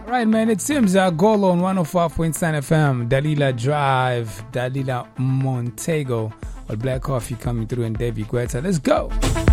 Right, man, it seems Golo on 105.9 FM, Dalila Drive, Dalila Montego, or Black Coffee coming through, and David Guetta. Let's go.